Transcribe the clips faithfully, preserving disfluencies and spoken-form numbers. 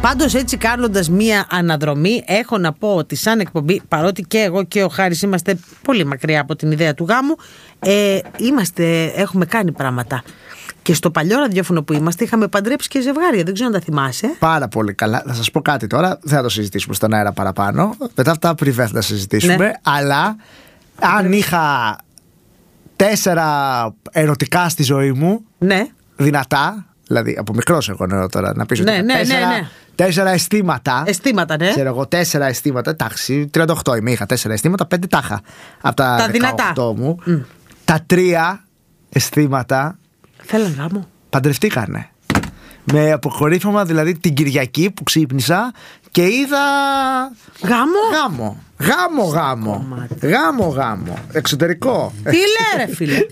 Πάντως, έτσι κάνοντας μία αναδρομή, έχω να πω ότι σαν εκπομπή, παρότι και εγώ και ο Χάρης είμαστε πολύ μακριά από την ιδέα του γάμου, ε, είμαστε, έχουμε κάνει πράγματα. Και στο παλιό ραδιόφωνο που είμαστε είχαμε παντρέψει και ζευγάρια, δεν ξέρω αν τα θυμάσαι. Πάρα πολύ καλά. Θα σας πω κάτι τώρα, δεν θα το συζητήσουμε στον αέρα παραπάνω. Μετά αυτά πριβέ θα τα συζητήσουμε. Ναι. Αλλά αν είχα τέσσερα ερωτικά στη ζωή μου, ναι, δυνατά, δηλαδή από μικρός εγώ εννοώ τώρα να πεις ότι ναι, ναι, τέσσερα, ναι, ναι. τέσσερα αισθήματα. Αισθήματα, ναι. Ξέρω εγώ, τέσσερα αισθήματα. Εντάξει, τριάντα οκτώ είμαι, είχα τέσσερα αισθήματα, πέντε τάχα. Από τα, τα δεκαοκτώ μου. Mm. Τα τρία αισθήματα. Θέλαν γάμο. Παντρευτήκανε. Με αποκορύφωμα δηλαδή την Κυριακή που ξύπνησα και είδα. Γάμο. Γάμο. Γάμο, γάμο. Γάμο, γάμο. Εξωτερικό. Τι λέει ρε φίλε.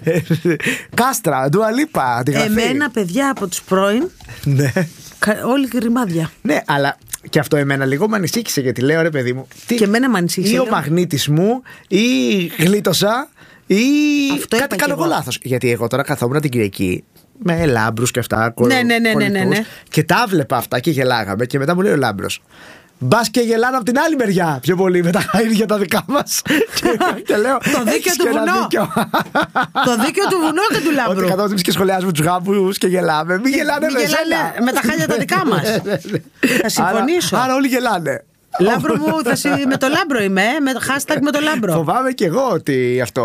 Κάστρα, Ντουαλίπα, αντιγραφή. Εμένα παιδιά από τους πρώην. Ναι. Όλοι ρημάδια. Ναι, αλλά και αυτό εμένα λίγο με ανησύχησε γιατί λέω ρε παιδί μου. Τι, και εμένα με ανησύχησε. Ή ο μαγνήτης μου ή γλίτωσα ή αυτό κάτι κάνω εγώ λάθος. Γιατί εγώ τώρα καθόμουν την Κυριακή με λάμπρους και αυτά. Ναι, ναι, ναι, ναι, ναι, ναι. Και τα βλέπα αυτά και γελάγαμε. Και μετά μου λέει ο λάμπρος, μπας και γελάνε από την άλλη μεριά πιο πολύ με τα ίδια τα δικά μας. Και λέω, το δίκαιο του βουνό. Το δίκαιο του βουνό και του λάμπρου. Ότι καθόμαστε και σχολιάζουμε τους γάμπους και γελάμε. Μην γελάνε με εσένα. Με τα χάλια τα δικά μας. Θα συμφωνήσω. Άρα όλοι γελάνε. Λάμπρο μου, θα συ... με το λάμπρο είμαι, με το hashtag με το λάμπρο. Φοβάμαι κι εγώ ότι αυτό.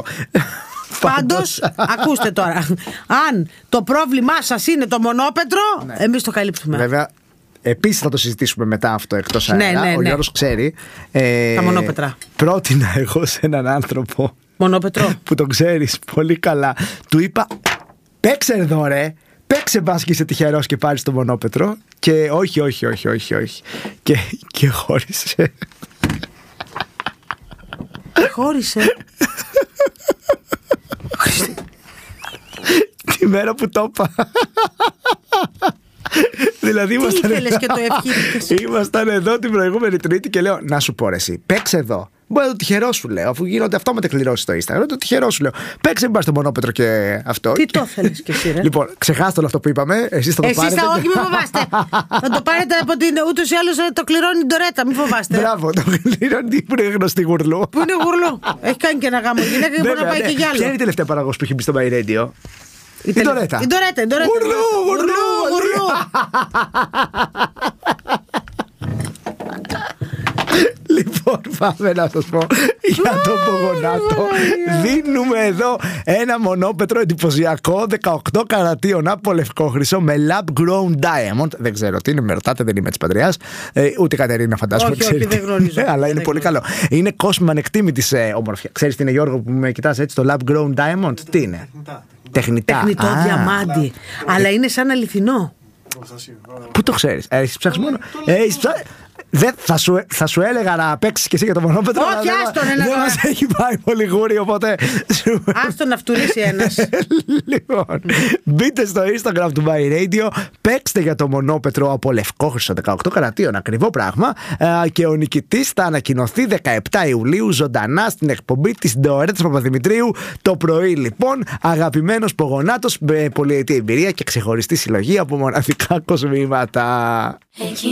Πάντως, ακούστε τώρα. Αν το πρόβλημά σας είναι το μονόπετρο, ναι, εμείς το καλύψουμε. Βέβαια, επίσης θα το συζητήσουμε μετά αυτό εκτός αέρα. Ναι, ναι, ναι. Ο Γιώργος ξέρει. Ε, Τα μονόπετρα. Πρότεινα εγώ σε έναν άνθρωπο. Μονόπετρο. Που τον ξέρεις πολύ καλά. Του είπα, παίξε εδώ ρε. Παίξε μπας και είσαι τυχερός και πάρεις το μονόπετρο. Και όχι, όχι, όχι, όχι, όχι. Και, και χώρισε. Χώρισε. Τη μέρα που το είπα. Δηλαδή ήμασταν εδώ, και το ήμασταν εδώ την προηγούμενη Τρίτη και λέω, να σου πω ρε εσύ, παίξε εδώ. Μπορεί να το τυχερό σου λέω, αφού γίνονται αυτό με τα κληρώσεις στο Instagram. Το τυχερό σου λέω. Παίξε μπα στο μονόπετρο και αυτό. Τι το θέλεις κι εσύ, ρε. Λοιπόν, ξεχάστε όλο αυτό που είπαμε. Εσείς θα το εσείς πάρετε. Εσείς θα όχι, μην φοβάστε. Θα το πάρετε από την. Ούτως ή άλλως το κληρώνει η Ντορέτα, μην φοβάστε. Μπράβο, το κληρώνει που είναι γνωστή γουρλού. Που είναι γουρλού. Έχει κάνει και ένα γάμο γυναίκα και μπορεί να πάει και για άλλο. Ποια είναι η τελευταία παραγωγή που έχει μπει στο My Radio? Η Ντορέτα. Η Ντορέτα, η Ντορέτα. Γουρλού, γουρλού, γουρλού. Λοιπόν, πάμε να σας πω για τον Πογονάτο. Δίνουμε εδώ ένα μονόπετρο εντυπωσιακό δεκαοκτώ καρατίων από λευκόχρυσο με lab grown diamond. Δεν ξέρω τι είναι, με ρωτάτε, δεν είμαι της Πατριάς. Ε, ούτε Κατερίνα, φαντάζομαι. Όχι, όχι, δεν γνωρίζω. Αλλά είναι πολύ καλό. Είναι κόσμο ανεκτήμητης ε, ομορφιά. Ξέρεις τι είναι, Γιώργο, που με κοιτάς έτσι, το lab grown diamond? Τι είναι? Τεχνητά. Τεχνητό ah. διαμάντι. Αλλά είναι σαν αληθινό. Πού το ξέρεις? Έχεις ψάξει μόνο? Έχεις ψάξει? Δεν, θα, σου, θα σου έλεγα να παίξεις και εσύ για το μονόπετρο. Όχι, άστον ένα. Δεν μας έχει πάει πολύ γούρι, οπότε. Άστον να φτουρήσει ένας. Λοιπόν, μπείτε στο Instagram του My Radio, παίξτε για το μονόπετρο από λευκόχρυσο δεκαοκτώ καρατίων, ακριβό πράγμα. Και ο νικητής θα ανακοινωθεί δεκαεπτά Ιουλίου ζωντανά στην εκπομπή της Ντορέτας Παπαδημητρίου το πρωί. Λοιπόν, αγαπημένος Πογονάτος με πολυετή εμπειρία και ξεχωριστή συλλογή από μοναδικά κοσμήματα.